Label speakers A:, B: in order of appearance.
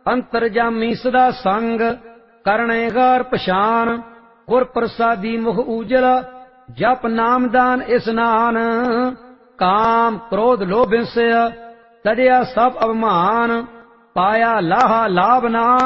A: ਅੰਤਰਜਾਮੀ ਸਦਾ ਸੰਗ, ਕਰਨੇ ਗਾਰ ਪਛਾਨ। ਗੁਰ ਪ੍ਰਸਾਦੀ ਮੁਖ ਊਜਲ, ਜਪ ਨਾਮਦਾਨ ਇਸਨਾਨ। ਕਾਮ ਕ੍ਰੋਧ ਲੋਭ ਹਿੰਸਾ, ਤਜਿਆ ਸਭ ਅਭਿਮਾਨ। ਪਾਇਆ ਲਾਹਾ ਲਾਭ ਨਾ,